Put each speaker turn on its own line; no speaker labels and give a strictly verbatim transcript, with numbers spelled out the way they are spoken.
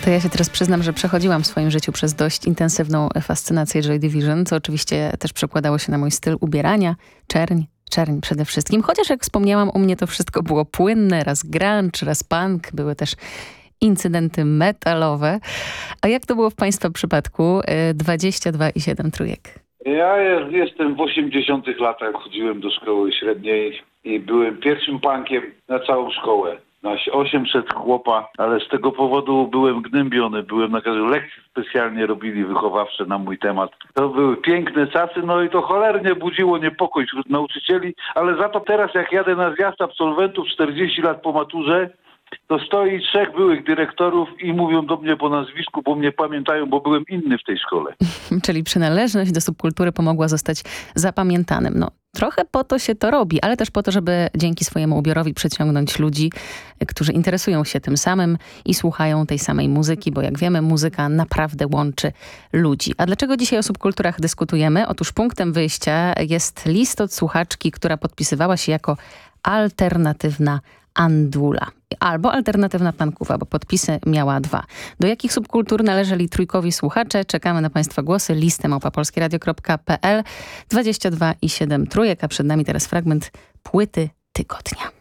To ja się teraz przyznam, że przechodziłam w swoim życiu przez dość intensywną fascynację Joy Division, co oczywiście też przekładało się na mój styl ubierania. Czerń, czerń przede wszystkim. Chociaż jak wspomniałam, u mnie to wszystko było płynne. Raz grunge, raz punk. Były też incydenty metalowe. A jak to było w Państwa przypadku? dwadzieścia dwa i siedem trójek.
Ja jest, jestem w osiemdziesiątych latach, chodziłem do szkoły średniej i byłem pierwszym punkiem na całą szkołę. Na osiemset chłopa, ale z tego powodu byłem gnębiony. Byłem na każdej lekcji specjalnie robili wychowawcze na mój temat. To były piękne czasy, no i to cholernie budziło niepokój wśród nauczycieli, ale za to teraz jak jadę na zjazd absolwentów czterdzieści lat po maturze, to stoi trzech byłych dyrektorów i mówią do mnie po nazwisku, bo mnie pamiętają, bo byłem inny w tej szkole.
Czyli przynależność do subkultury pomogła zostać zapamiętanym. No, trochę po to się to robi, ale też po to, żeby dzięki swojemu ubiorowi przyciągnąć ludzi, którzy interesują się tym samym i słuchają tej samej muzyki, bo jak wiemy, muzyka naprawdę łączy ludzi. A dlaczego dzisiaj o subkulturach dyskutujemy? Otóż punktem wyjścia jest list od słuchaczki, która podpisywała się jako alternatywna Andula. Albo alternatywna punkowa, bo podpisy miała dwa. Do jakich subkultur należeli trójkowi słuchacze? Czekamy na Państwa głosy. Listem małpa polskieradio kropka p l. dwadzieścia dwa i siedem trójek, a przed nami teraz fragment płyty tygodnia.